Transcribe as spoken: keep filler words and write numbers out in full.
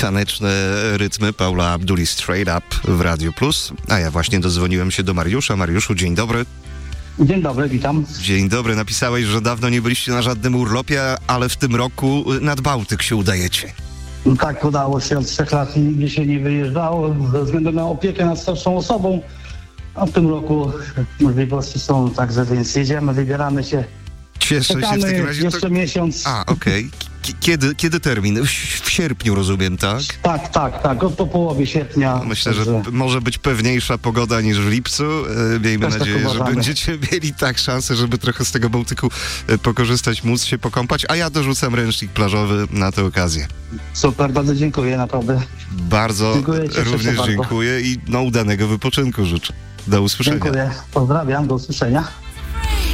Taneczne rytmy Paula Abduli Straight Up w Radiu Plus. A ja właśnie dodzwoniłem się do Mariusza. Mariuszu, dzień dobry. Dzień dobry, witam. Dzień dobry. Napisałeś, że dawno nie byliście na żadnym urlopie, ale w tym roku nad Bałtyk się udajecie. Tak, udało się. Od trzech lat nigdzie się nie wyjeżdżało ze względu na opiekę nad starszą osobą. A w tym roku możliwości są, także więc jedziemy, wybieramy się. Cieszę Czekamy się w takim razie. jeszcze To... miesiąc. A, okej. Okay. Kiedy, kiedy termin? W, w sierpniu, rozumiem, tak? Tak, tak, tak. Od po połowie sierpnia. Myślę, także... że może być pewniejsza pogoda niż w lipcu. Miejmy Też nadzieję, tak że uważamy. będziecie mieli tak szansę, żeby trochę z tego Bałtyku pokorzystać, móc się pokąpać, a ja dorzucam ręcznik plażowy na tę okazję. Super, bardzo dziękuję, naprawdę. Bardzo Dziękuję, cieszę się również bardzo. dziękuję i no, udanego wypoczynku życzę. Do usłyszenia. Dziękuję. Pozdrawiam, do usłyszenia.